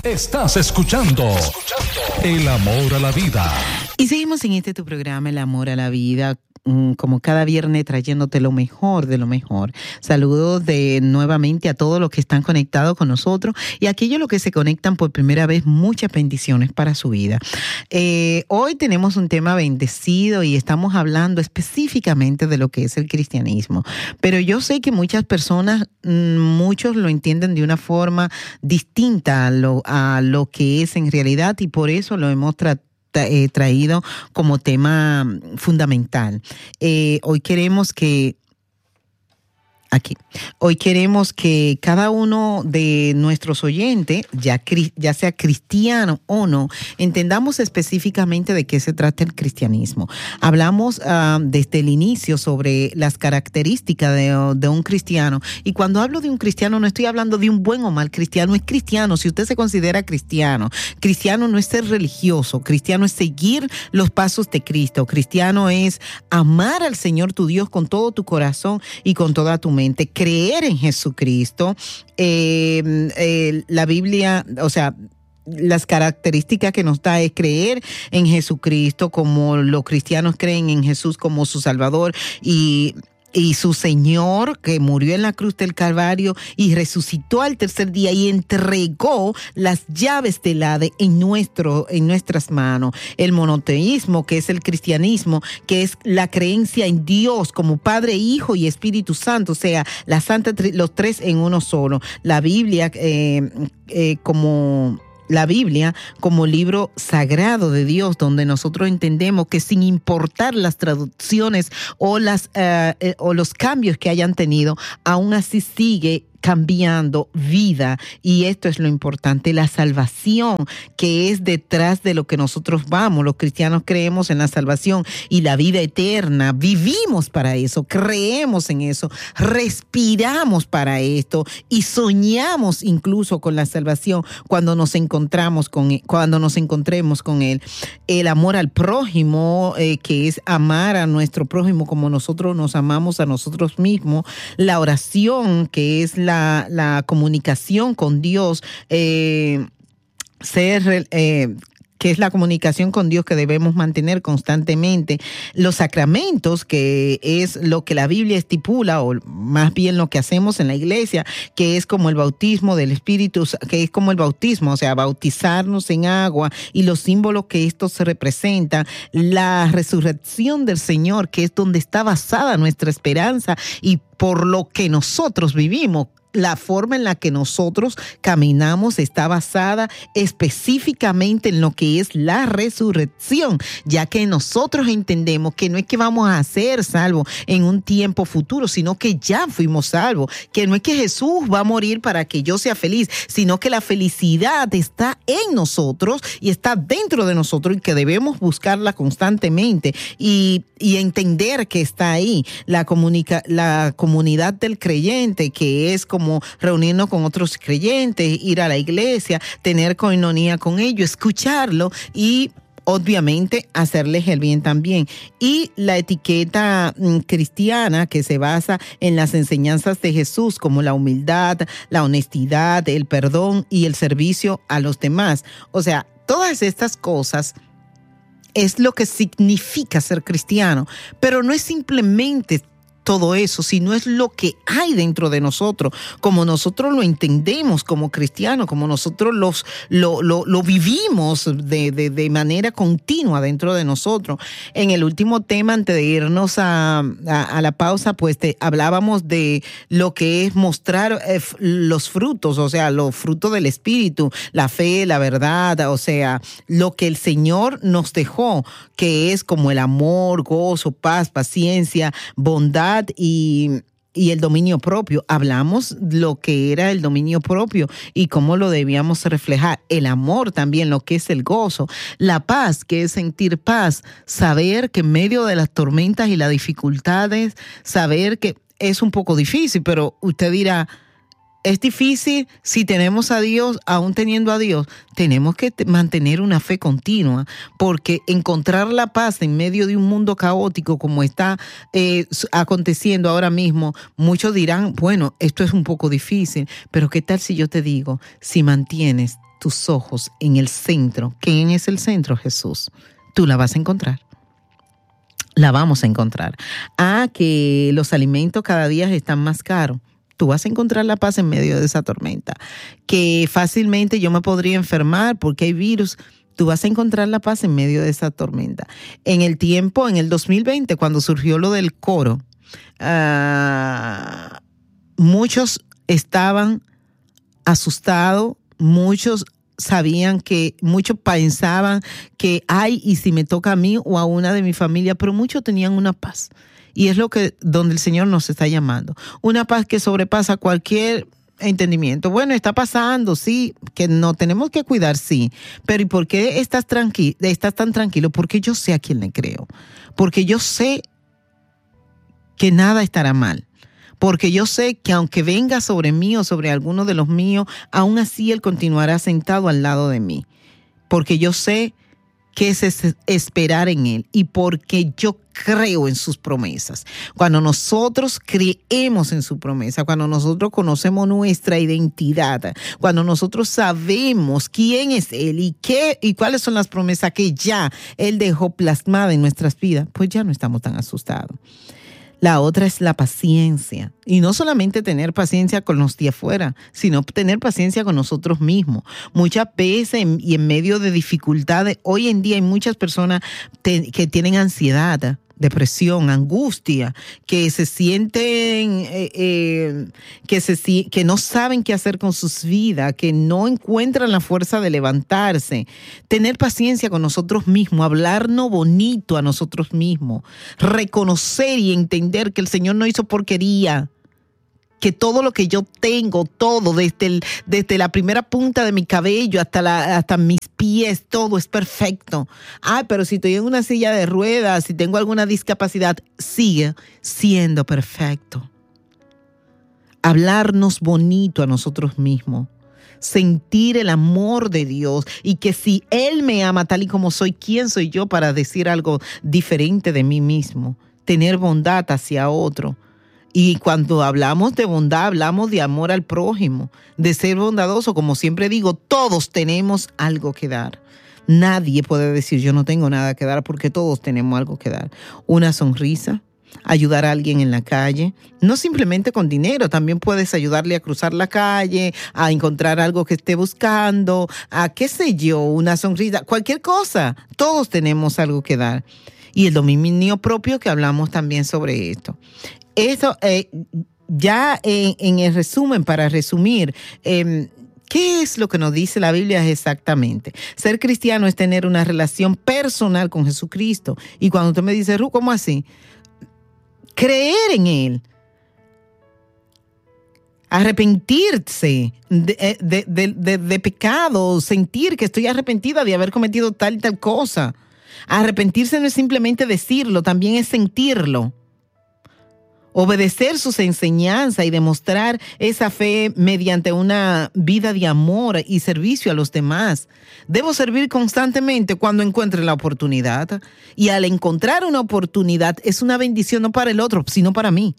Estás escuchando El Amor a la Vida. Y seguimos en tu programa, El Amor a la Vida, como cada viernes trayéndote lo mejor de lo mejor. Saludos nuevamente a todos los que están conectados con nosotros y a aquellos los que se conectan por primera vez, muchas bendiciones para su vida. Hoy tenemos un tema bendecido y estamos hablando específicamente de lo que es el cristianismo. Pero yo sé que muchas personas, muchos lo entienden de una forma distinta a lo que es en realidad, y por eso lo hemos traído como tema fundamental. Hoy queremos que cada uno de nuestros oyentes, ya sea cristiano o no, entendamos específicamente de qué se trata el cristianismo. Hablamos desde el inicio sobre las características de un cristiano, y cuando hablo de un cristiano no estoy hablando de un buen o mal cristiano. Es cristiano si usted se considera cristiano. Cristiano no es ser religioso, cristiano es seguir los pasos de Cristo. Cristiano es amar al Señor tu Dios con todo tu corazón y con toda tu mente. Creer en Jesucristo. La Biblia, o sea, las características que nos da es creer en Jesucristo como los cristianos creen en Jesús como su Salvador y su Señor, que murió en la cruz del Calvario y resucitó al tercer día y entregó las llaves del Hades en nuestras manos. El monoteísmo, que es el cristianismo, que es la creencia en Dios como Padre, Hijo y Espíritu Santo, o sea, los tres en uno solo. La Biblia como libro sagrado de Dios, donde nosotros entendemos que sin importar las traducciones o los cambios que hayan tenido, aún así sigue cambiando vida, y esto es lo importante, la salvación que es detrás de lo que nosotros vamos. Los cristianos creemos en la salvación y la vida eterna, vivimos para eso, creemos en eso, respiramos para esto y soñamos incluso con la salvación cuando nos encontremos con él. El amor al prójimo, que es amar a nuestro prójimo como nosotros nos amamos a nosotros mismos. La oración, que es la comunicación con Dios, que es la comunicación con Dios que debemos mantener constantemente. Los sacramentos, que es lo que la Biblia estipula, o más bien lo que hacemos en la iglesia, que es como el bautismo del Espíritu, que es como el bautismo, o sea, bautizarnos en agua y los símbolos que esto se representan. La resurrección del Señor, que es donde está basada nuestra esperanza y por lo que nosotros vivimos. La forma en la que nosotros caminamos está basada específicamente en lo que es la resurrección, ya que nosotros entendemos que no es que vamos a ser salvos en un tiempo futuro, sino que ya fuimos salvos, que no es que Jesús va a morir para que yo sea feliz, sino que la felicidad está en nosotros y está dentro de nosotros, y que debemos buscarla constantemente y entender que está ahí. La comunidad del creyente, que es como reunirnos con otros creyentes, ir a la iglesia, tener coinonía con ellos, escucharlo y obviamente hacerles el bien también. Y la etiqueta cristiana, que se basa en las enseñanzas de Jesús, como la humildad, la honestidad, el perdón y el servicio a los demás. O sea, todas estas cosas es lo que significa ser cristiano, pero no es simplemente todo eso, sino es lo que hay dentro de nosotros, como nosotros lo entendemos como cristianos, como nosotros lo vivimos de manera continua dentro de nosotros. En el último tema, antes de irnos a la pausa, pues hablábamos de lo que es mostrar los frutos, o sea, los frutos del Espíritu, la fe, la verdad, o sea, lo que el Señor nos dejó, que es como el amor, gozo, paz, paciencia, bondad y el dominio propio. Hablamos lo que era el dominio propio y cómo lo debíamos reflejar. El amor también, lo que es el gozo. La paz, que es sentir paz. Saber que en medio de las tormentas y las dificultades, saber que es un poco difícil, pero usted dirá, es difícil si tenemos a Dios. Aún teniendo a Dios, tenemos que mantener una fe continua, porque encontrar la paz en medio de un mundo caótico como está aconteciendo ahora mismo, muchos dirán, bueno, esto es un poco difícil, pero ¿qué tal si yo te digo, si mantienes tus ojos en el centro. ¿Quién es el centro? Jesús. Tú la vas a encontrar. La vamos a encontrar. Que los alimentos cada día están más caros. Tú vas a encontrar la paz en medio de esa tormenta. Que fácilmente yo me podría enfermar porque hay virus. Tú vas a encontrar la paz en medio de esa tormenta. En el 2020, cuando surgió lo del coro, muchos estaban asustados, muchos pensaban que, y si me toca a mí o a una de mi familia, pero muchos tenían una paz. Y es donde el Señor nos está llamando. Una paz que sobrepasa cualquier entendimiento. Bueno, está pasando, sí, que no tenemos que cuidar, sí. Pero ¿y por qué estás tan tranquilo? Porque yo sé a quién le creo. Porque yo sé que nada estará mal. Porque yo sé que aunque venga sobre mí o sobre alguno de los míos, aún así Él continuará sentado al lado de mí. Porque yo sé que es esperar en Él y porque yo creo en sus promesas. Cuando nosotros creemos en su promesa, cuando nosotros conocemos nuestra identidad, cuando nosotros sabemos quién es Él y cuáles son las promesas que ya Él dejó plasmadas en nuestras vidas, pues ya no estamos tan asustados. La otra es la paciencia. Y no solamente tener paciencia con los de afuera, sino tener paciencia con nosotros mismos. Muchas veces y en medio de dificultades, hoy en día hay muchas personas que tienen ansiedad, depresión, angustia, que se sienten, que no saben qué hacer con sus vidas, que no encuentran la fuerza de levantarse. Tener paciencia con nosotros mismos, hablarnos bonito a nosotros mismos, reconocer y entender que el Señor no hizo porquería, que todo lo que yo tengo, todo, desde la primera punta de mi cabello hasta mis pies, todo es perfecto. Pero si estoy en una silla de ruedas, si tengo alguna discapacidad, sigue siendo perfecto. Hablarnos bonito a nosotros mismos. Sentir el amor de Dios y que si Él me ama tal y como soy, ¿quién soy yo para decir algo diferente de mí mismo? Tener bondad hacia otro. Y cuando hablamos de bondad, hablamos de amor al prójimo, de ser bondadoso. Como siempre digo, todos tenemos algo que dar. Nadie puede decir yo no tengo nada que dar porque todos tenemos algo que dar. Una sonrisa, ayudar a alguien en la calle, no simplemente con dinero, también puedes ayudarle a cruzar la calle, a encontrar algo que esté buscando, a qué sé yo, una sonrisa, cualquier cosa. Todos tenemos algo que dar. Y el dominio propio, que hablamos también sobre esto. Eso, ya en el resumen, para resumir, ¿qué es lo que nos dice la Biblia exactamente? Ser cristiano es tener una relación personal con Jesucristo. Y cuando usted me dice, Ru, ¿cómo así? Creer en Él. Arrepentirse de pecado, sentir que estoy arrepentida de haber cometido tal y tal cosa. Arrepentirse no es simplemente decirlo, también es sentirlo. Obedecer sus enseñanzas y demostrar esa fe mediante una vida de amor y servicio a los demás. Debo servir constantemente cuando encuentre la oportunidad. Y al encontrar una oportunidad es una bendición no para el otro, sino para mí.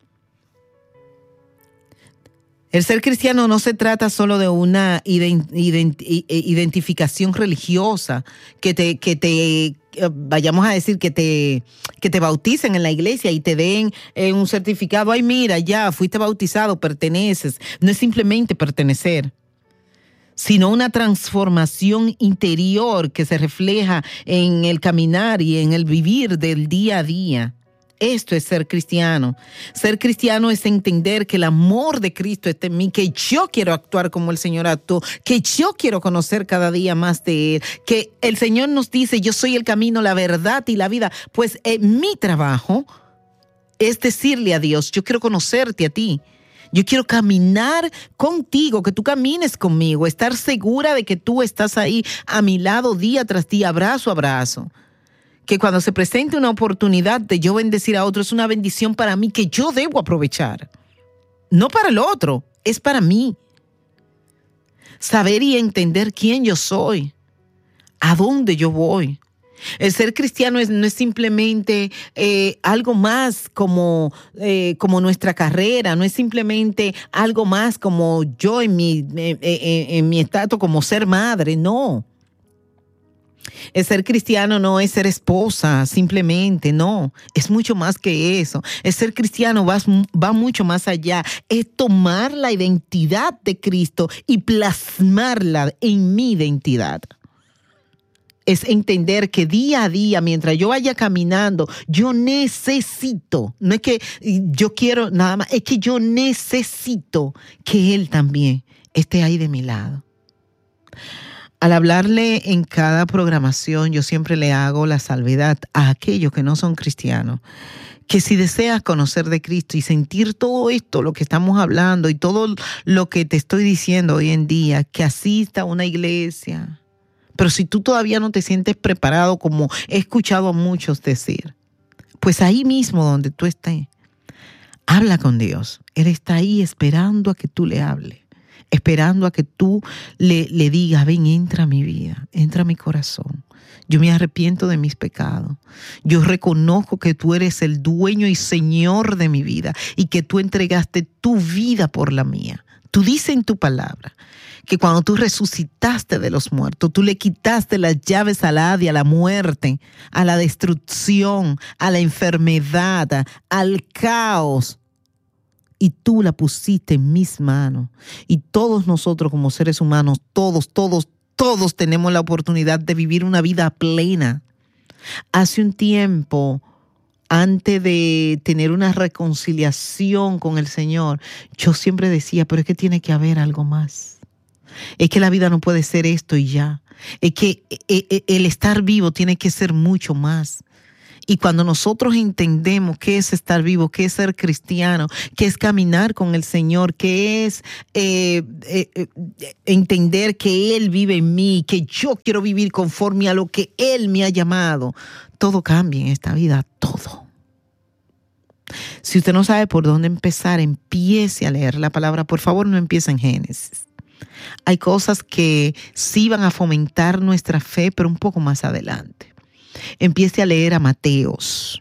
El ser cristiano no se trata solo de una identificación religiosa vayamos a decir que te bauticen en la iglesia y te den un certificado. Ay, mira, ya fuiste bautizado, perteneces. No es simplemente pertenecer, sino una transformación interior que se refleja en el caminar y en el vivir del día a día. Esto es ser cristiano. Ser cristiano es entender que el amor de Cristo está en mí, que yo quiero actuar como el Señor actuó, que yo quiero conocer cada día más de Él, que el Señor nos dice, yo soy el camino, la verdad y la vida. Pues mi trabajo es decirle a Dios, yo quiero conocerte a ti. Yo quiero caminar contigo, que tú camines conmigo, estar segura de que tú estás ahí a mi lado día tras día, abrazo a abrazo. Que cuando se presente una oportunidad de yo bendecir a otro, es una bendición para mí que yo debo aprovechar. No para el otro, es para mí. Saber y entender quién yo soy, a dónde yo voy. El ser cristiano no es simplemente algo más como nuestra carrera, no es simplemente algo más como yo en mi estatus como ser madre, no. El ser cristiano no es ser esposa, simplemente, no. Es mucho más que eso. El ser cristiano va mucho más allá. Es tomar la identidad de Cristo y plasmarla en mi identidad. Es entender que día a día, mientras yo vaya caminando, yo necesito, no es que yo quiero nada más, es que yo necesito que Él también esté ahí de mi lado. Al hablarle en cada programación, yo siempre le hago la salvedad a aquellos que no son cristianos, que si deseas conocer de Cristo y sentir todo esto, lo que estamos hablando y todo lo que te estoy diciendo hoy en día, que asista a una iglesia. Pero si tú todavía no te sientes preparado, como he escuchado a muchos decir, pues ahí mismo donde tú estés, habla con Dios. Él está ahí esperando a que tú le hables, esperando a que tú le digas, ven, entra a mi vida, entra a mi corazón. Yo me arrepiento de mis pecados. Yo reconozco que tú eres el dueño y señor de mi vida y que tú entregaste tu vida por la mía. Tú dices en tu palabra que cuando tú resucitaste de los muertos, tú le quitaste las llaves al Hades, a la muerte, a la destrucción, a la enfermedad, al caos. Y tú la pusiste en mis manos. Y todos nosotros como seres humanos, todos tenemos la oportunidad de vivir una vida plena. Hace un tiempo, antes de tener una reconciliación con el Señor, yo siempre decía, pero es que tiene que haber algo más. Es que la vida no puede ser esto y ya. Es que el estar vivo tiene que ser mucho más. Y cuando nosotros entendemos qué es estar vivo, qué es ser cristiano, qué es caminar con el Señor, qué es entender que Él vive en mí, que yo quiero vivir conforme a lo que Él me ha llamado, todo cambia en esta vida, todo. Si usted no sabe por dónde empezar, empiece a leer la palabra. Por favor, no empiece en Génesis. Hay cosas que sí van a fomentar nuestra fe, pero un poco más adelante. Empiece a leer a Mateos.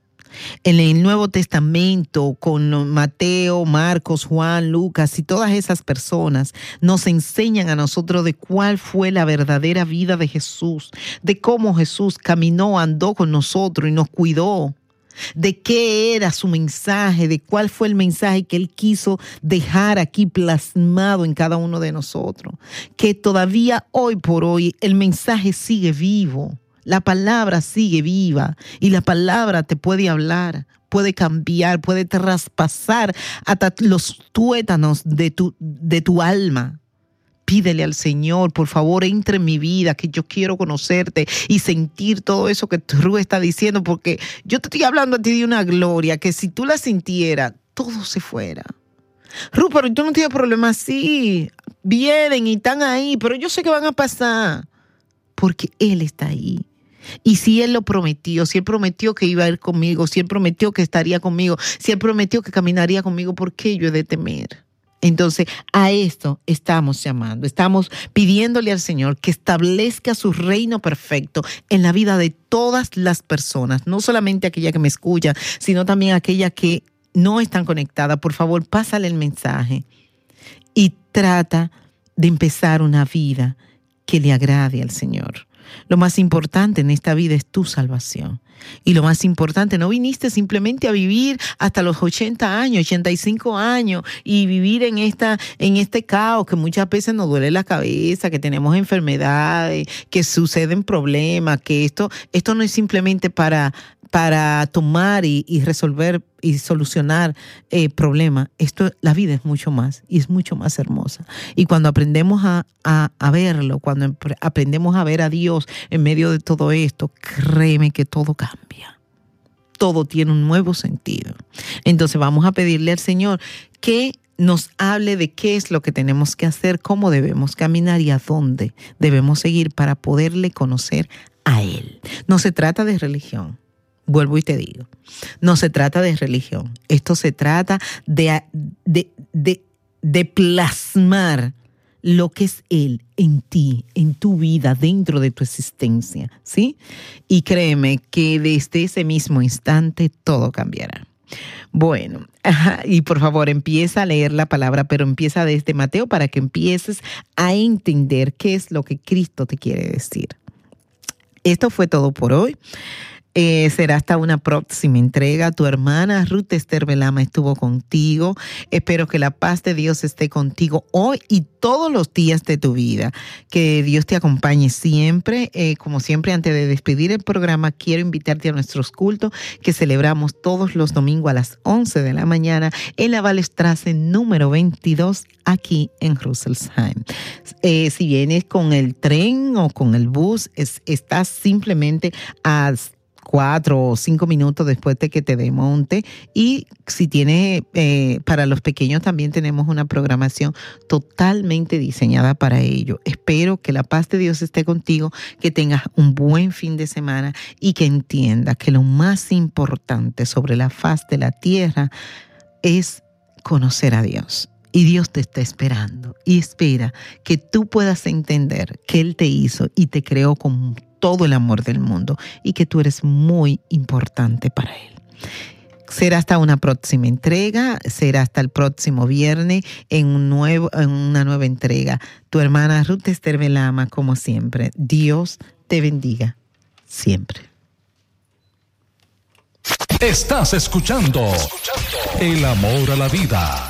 En el Nuevo Testamento, con Mateo, Marcos, Juan, Lucas y todas esas personas, nos enseñan a nosotros de cuál fue la verdadera vida de Jesús, de cómo Jesús caminó, andó con nosotros y nos cuidó, de qué era su mensaje, de cuál fue el mensaje que Él quiso dejar aquí plasmado en cada uno de nosotros, que todavía hoy por hoy el mensaje sigue vivo. La palabra sigue viva y la palabra te puede hablar, puede cambiar, puede traspasar hasta los tuétanos de tu alma. Pídele al Señor, por favor, entre en mi vida, que yo quiero conocerte y sentir todo eso que Ru está diciendo, porque yo te estoy hablando a ti de una gloria que si tú la sintieras, todo se fuera. Ru, pero tú no tienes problemas. Sí, vienen y están ahí, pero yo sé que van a pasar, porque Él está ahí. Y si Él lo prometió, si Él prometió que iba a ir conmigo, si Él prometió que estaría conmigo, si Él prometió que caminaría conmigo, ¿por qué yo he de temer? Entonces, a esto estamos llamando, estamos pidiéndole al Señor que establezca su reino perfecto en la vida de todas las personas, no solamente aquella que me escucha, sino también aquella que no están conectadas. Por favor, pásale el mensaje y trata de empezar una vida que le agrade al Señor. Lo más importante en esta vida es tu salvación. Y lo más importante, no viniste simplemente a vivir hasta los 80 años, 85 años y vivir en este caos que muchas veces nos duele la cabeza, que tenemos enfermedades, que suceden problemas, que esto no es simplemente para tomar y resolver y solucionar problemas. La vida es mucho más y es mucho más hermosa. Y cuando aprendemos a verlo, cuando aprendemos a ver a Dios en medio de todo esto, créeme que todo cambia. Todo tiene un nuevo sentido. Entonces vamos a pedirle al Señor que nos hable de qué es lo que tenemos que hacer, cómo debemos caminar y a dónde debemos seguir para poderle conocer a Él. No se trata de religión. Vuelvo y te digo, no se trata de religión. Esto se trata de plasmar lo que es Él en ti, en tu vida, dentro de tu existencia, ¿sí? Y créeme que desde ese mismo instante todo cambiará. Bueno, y por favor empieza a leer la palabra, pero empieza desde Mateo para que empieces a entender qué es lo que Cristo te quiere decir. Esto fue todo por hoy. Será hasta una próxima entrega. Tu hermana Ruth Esther Belama estuvo contigo. Espero que la paz de Dios esté contigo hoy y todos los días de tu vida. Que Dios te acompañe siempre. Como siempre, antes de despedir el programa, quiero invitarte a nuestros cultos que celebramos todos los domingos a las 11 de la mañana en la Wallstraße número 22, aquí en Rüsselsheim. Si vienes con el tren o con el bus, estás simplemente a 4 o 5 minutos después de que te desmonte. Y si tienes, para los pequeños también tenemos una programación totalmente diseñada para ello. Espero que la paz de Dios esté contigo, que tengas un buen fin de semana y que entiendas que lo más importante sobre la faz de la tierra es conocer a Dios. Y Dios te está esperando y espera que tú puedas entender que Él te hizo y te creó con todo el amor del mundo y que tú eres muy importante para Él. Será hasta una próxima entrega, será hasta el próximo viernes en una nueva entrega. Tu hermana Ruth Esther Belama, como siempre. Dios te bendiga siempre. Estás escuchando El Amor a la Vida.